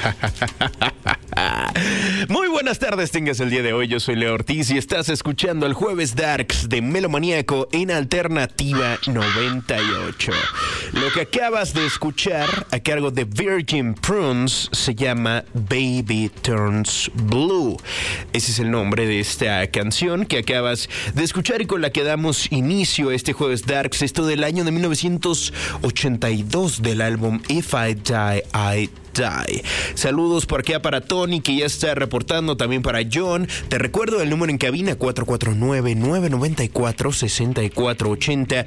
Muy buenas tardes, tengas el día de hoy. Yo soy Leo Ortiz y estás escuchando el Jueves Darks de Melomaníaco en Alternativa 98. Lo que acabas de escuchar a cargo de Virgin Prunes se llama Baby Turns Blue. Ese es el nombre de esta canción que acabas de escuchar y con la que damos inicio a este Jueves Darks. Esto del año de 1982 del álbum If I Die, I Die. Saludos por acá para Tony, que ya está reportando, también para John. Te recuerdo el número en cabina: 449-994-6480,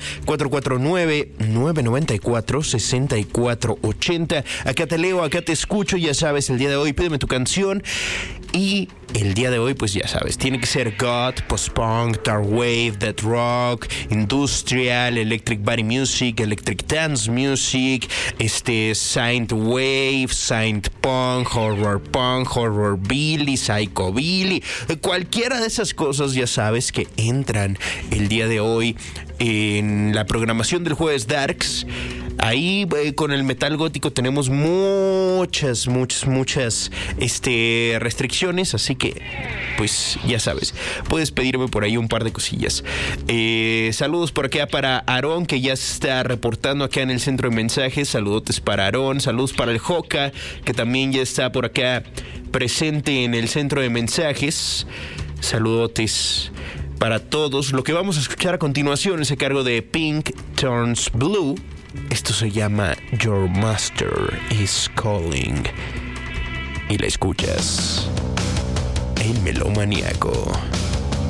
449-994-6480. Acá te leo, acá te escucho. Ya sabes, el día de hoy pídeme tu canción. Y el día de hoy, pues ya sabes, tiene que ser goth, post-punk, dark wave, death rock, industrial, electric body music, electric dance music, synth wave, synth punk, horror billy, psycho billy. Cualquiera de esas cosas ya sabes que entran el día de hoy en la programación del Jueves Darks. Ahí con el metal gótico tenemos muchas restricciones, así que pues ya sabes, puedes pedirme por ahí un par de cosillas. Saludos por acá para Aarón, que ya se está reportando acá en el centro de mensajes. Saludotes para Aarón, saludos para el Joca, que también ya está por acá presente en el centro de mensajes. Saludotes para todos. Lo que vamos a escuchar a continuación es a cargo de Pink Turns Blue. Esto se llama Your Master is Calling. Y la escuchas en Melomaníaco.